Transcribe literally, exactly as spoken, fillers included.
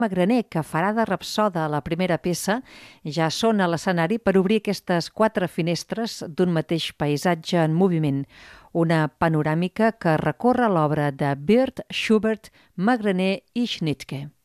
Magraner, que farà de rapsoda a la primera peça, ja són a l'escenari per obrir aquestes quatre finestres d'un mateix paisatge en moviment, una panoràmica que recorre l'obra de Wirth, Schubert, Magraner i Schnittke.